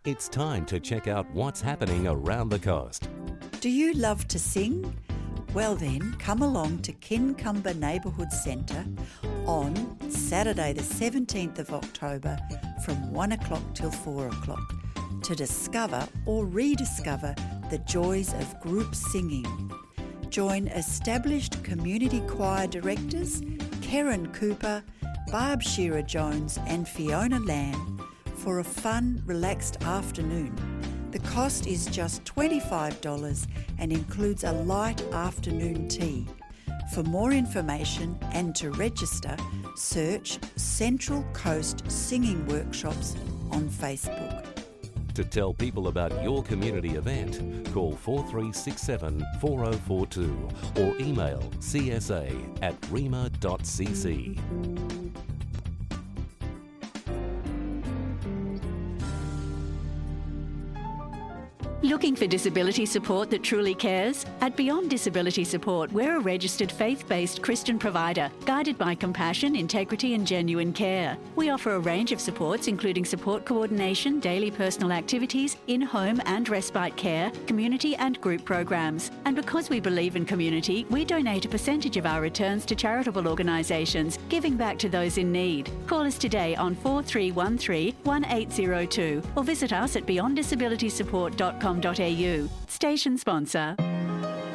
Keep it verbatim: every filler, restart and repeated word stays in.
It's time to check out what's happening around the coast. Do you love to sing? Well then, come along to Kincumber Neighbourhood Centre on Saturday the seventeenth of October from one o'clock till four o'clock to discover or rediscover the joys of group singing. Join established community choir directors Karen Cooper, Barb Shearer-Jones and Fiona Lamb for a fun, relaxed afternoon. The cost is just twenty-five dollars and includes a light afternoon tea. For more information and to register, search Central Coast Singing Workshops on Facebook. To tell people about your community event, call four three six seven, four oh four two or email c s a at rima dot c c. Looking for disability support that truly cares? At Beyond Disability Support, we're a registered faith-based Christian provider, guided by compassion, integrity and genuine care. We offer a range of supports including support coordination, daily personal activities, in-home and respite care, community and group programs. And because we believe in community, we donate a percentage of our returns to charitable organisations, giving back to those in need. Call us today on four three one three, one eight zero two or visit us at beyond disability support dot com dot a u. Station sponsor.